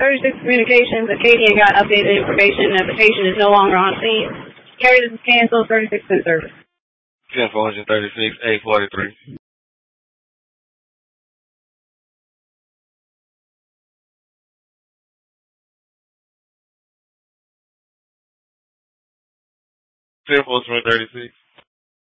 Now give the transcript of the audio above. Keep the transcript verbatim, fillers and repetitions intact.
thirty-six Communications. Acadian got updated information that the patient is no longer on scene. Carry this is canceled, thirty-six in service. ten four thirty-six, eight forty-three. ten four thirty-six.